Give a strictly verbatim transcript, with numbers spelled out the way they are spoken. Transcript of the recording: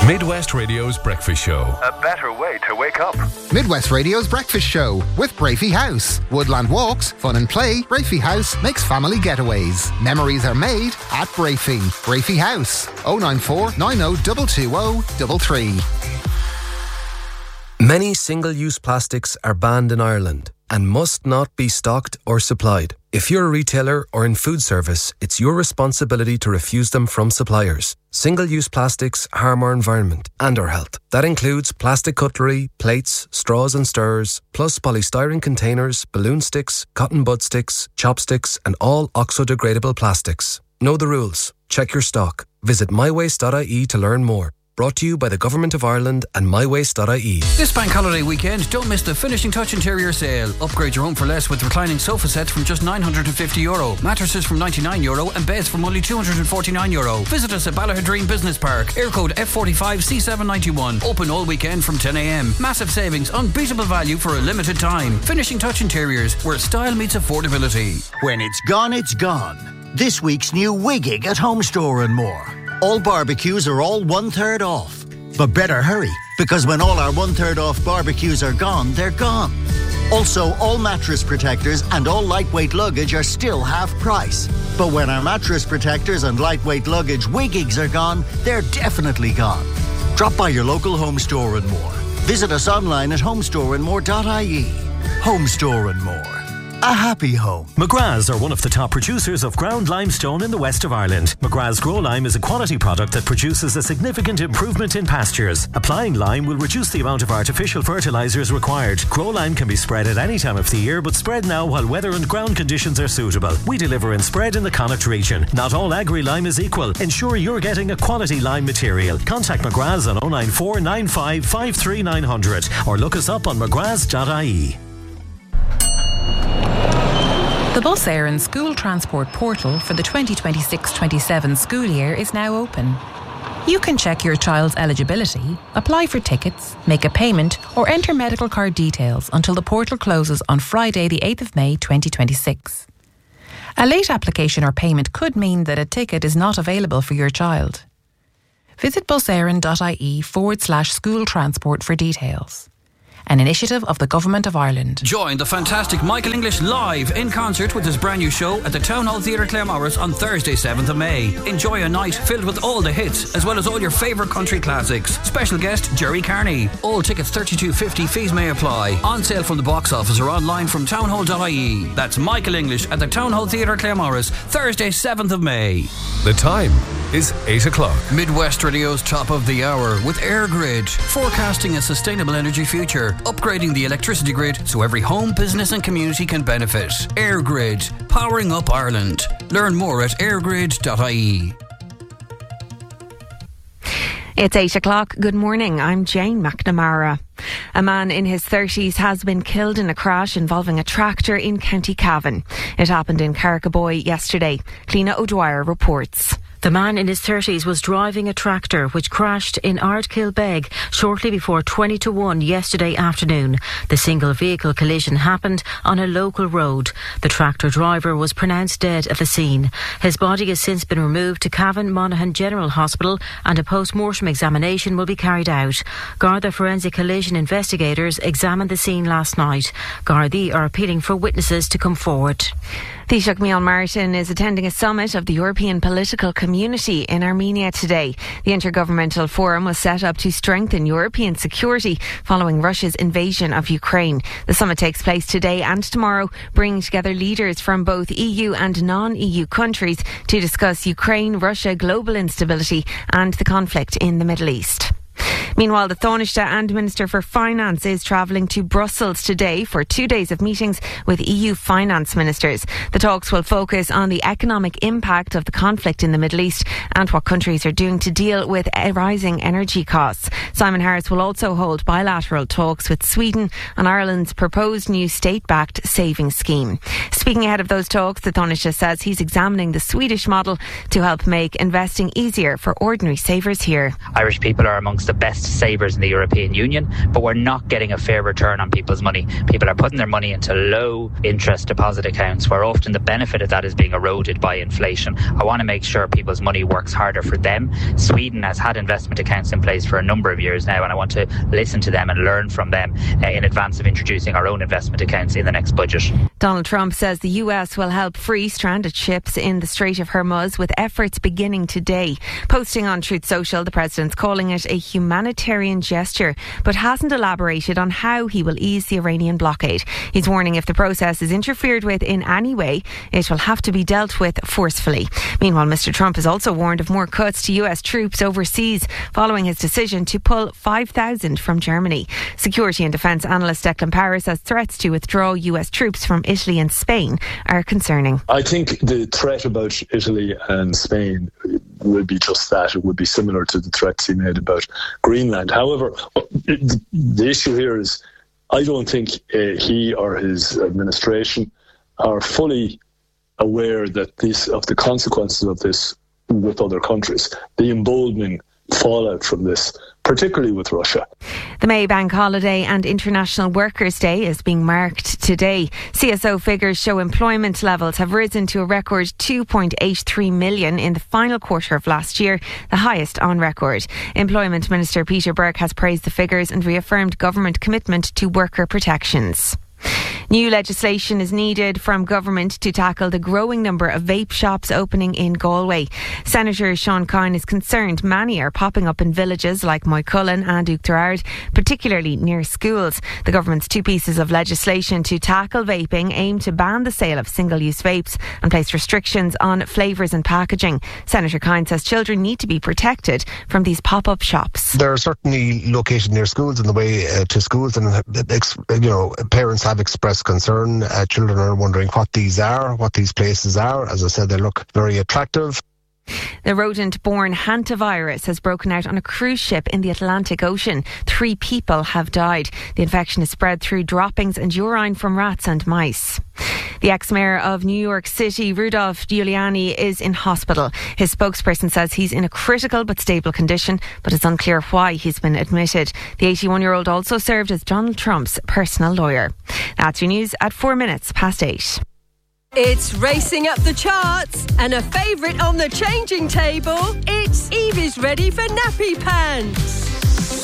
Midwest Radio's Breakfast Show. A better way to wake up. Midwest Radio's Breakfast Show with Brafey House. Woodland walks, fun and play. Brafey House makes family getaways. Memories are made at Brafey. Brafey House. oh nine four, nine oh two two oh three three. Many single-use plastics are banned in Ireland and must not be stocked or supplied. If you're a retailer or in food service, it's your responsibility to refuse them from suppliers. Single-use plastics harm our environment and our health. That includes plastic cutlery, plates, straws and stirrers, plus polystyrene containers, balloon sticks, cotton bud sticks, chopsticks and all oxo-degradable plastics. Know the rules. Check your stock. Visit my waste dot I E to learn more. Brought to you by the Government of Ireland and my waste dot I E. This bank holiday weekend, don't miss the Finishing Touch interior sale. Upgrade your home for less with reclining sofa sets from just nine hundred fifty euro, mattresses from ninety-nine euro and beds from only two hundred forty-nine euro. Visit us at Ballahadreen Business Park, air code F forty-five C seven ninety-one. Open all weekend from ten a m. Massive savings, unbeatable value for a limited time. Finishing Touch Interiors, where style meets affordability. When it's gone, it's gone. This week's new Wiggig at Home Store and More. All barbecues are all one-third off. But better hurry, because when all our one-third off barbecues are gone, they're gone. Also, all mattress protectors and all lightweight luggage are still half price. But when our mattress protectors and lightweight luggage Wiggigs are gone, they're definitely gone. Drop by your local Home Store and More. Visit us online at home store and more dot I E. Home Store and More. A happy home. McGrath's are one of the top producers of ground limestone in the west of Ireland. McGrath's Grow Lime is a quality product that produces a significant improvement in pastures. Applying lime will reduce the amount of artificial fertilisers required. Grow Lime can be spread at any time of the year, but spread now while weather and ground conditions are suitable. We deliver and spread in the Connacht region. Not all agri-lime is equal. Ensure you're getting a quality lime material. Contact McGrath's on oh nine four, nine five, five three nine hundred or look us up on mcgraths dot I E. The Bus Éireann School Transport Portal for the twenty twenty-six twenty-seven school year is now open. You can check your child's eligibility, apply for tickets, make a payment or enter medical card details until the portal closes on Friday the eighth of May twenty twenty-six. A late application or payment could mean that a ticket is not available for your child. Visit buséireann dot I E forward slash school transport for details. An initiative of the Government of Ireland. Join the fantastic Michael English live in concert with his brand new show at the Town Hall Theatre Claremorris on Thursday seventh of May. Enjoy a night filled with all the hits as well as all your favourite country classics. Special guest Jerry Carney. All tickets thirty-two fifty, fees may apply. On sale from the box office or online from townhall dot I E. That's Michael English at the Town Hall Theatre Claremorris Thursday seventh of May. The time is eight o'clock. Midwest Radio's top of the hour with AirGrid, forecasting a sustainable energy future, upgrading the electricity grid so every home, business and community can benefit. AirGrid, powering up Ireland. Learn more at airgrid dot I E. It's eight o'clock. Good morning. I'm Jane McNamara. A man in his thirties has been killed in a crash involving a tractor in County Cavan. It happened in Carrigaboy yesterday. Cliona O'Dwyer reports. The man in his thirties was driving a tractor which crashed in Ardkilbeg shortly before twenty to one yesterday afternoon. The single vehicle collision happened on a local road. The tractor driver was pronounced dead at the scene. His body has since been removed to Cavan Monaghan General Hospital and a post-mortem examination will be carried out. Garda Forensic Collision investigators examined the scene last night. Gardaí are appealing for witnesses to come forward. Taoiseach Micheál Martin is attending a summit of the European Political Community in Armenia today. The Intergovernmental Forum was set up to strengthen European security following Russia's invasion of Ukraine. The summit takes place today and tomorrow, bringing together leaders from both E U and non-E U countries to discuss Ukraine, Russia, global instability and the conflict in the Middle East. Meanwhile, the Taoiseach and Minister for Finance is travelling to Brussels today for two days of meetings with E U finance ministers. The talks will focus on the economic impact of the conflict in the Middle East and what countries are doing to deal with rising energy costs. Simon Harris will also hold bilateral talks with Sweden on Ireland's proposed new state-backed savings scheme. Speaking ahead of those talks, the Taoiseach says he's examining the Swedish model to help make investing easier for ordinary savers here. Irish people are amongst the best biggest savers in the European Union, but we're not getting a fair return on people's money. People are putting their money into low interest deposit accounts where often the benefit of that is being eroded by inflation. I want to make sure people's money works harder for them. Sweden has had investment accounts in place for a number of years now, and I want to listen to them and learn from them uh, in advance of introducing our own investment accounts in the next budget. Donald Trump says the U S will help free stranded ships in the Strait of Hormuz, with efforts beginning today. Posting on Truth Social, the president's calling it a humanitarian gesture, but hasn't elaborated on how he will ease the Iranian blockade. He's warning if the process is interfered with in any way, it will have to be dealt with forcefully. Meanwhile, Mister Trump has also warned of more cuts to U S troops overseas following his decision to pull five thousand from Germany. Security and defence analyst Declan Paris says threats to withdraw U S troops from Italy and Spain are concerning. I think the threat about Italy and Spain would be just that. It would be similar to the threats he made about Greenland. However, the, the issue here is I don't think uh, he or his administration are fully aware that this of the consequences of this with other countries. The emboldening fallout from this, particularly with Russia. The May Bank Holiday and International Workers' Day is being marked today. C S O figures show employment levels have risen to a record two point eight three million in the final quarter of last year, the highest on record. Employment Minister Peter Burke has praised the figures and reaffirmed government commitment to worker protections. New legislation is needed from government to tackle the growing number of vape shops opening in Galway. Senator Sean Kine is concerned many are popping up in villages like Moycullen and Oughterard, particularly near schools. The government's two pieces of legislation to tackle vaping aim to ban the sale of single-use vapes and place restrictions on flavours and packaging. Senator Kine says children need to be protected from these pop-up shops. They're certainly located near schools, in the way uh, to schools, and you know, parents have expressed concern. Uh, children are wondering what these are, what these places are. As I said, they look very attractive. The rodent-borne hantavirus has broken out on a cruise ship in the Atlantic Ocean. Three people have died. The infection is spread through droppings and urine from rats and mice. The ex-mayor of New York City, Rudolph Giuliani, is in hospital. His spokesperson says he's in a critical but stable condition, but it's unclear why he's been admitted. The eighty-one-year-old also served as Donald Trump's personal lawyer. That's your news at four minutes past eight. It's racing up the charts and a favourite on the changing table. It's Evie's ready for nappy pants.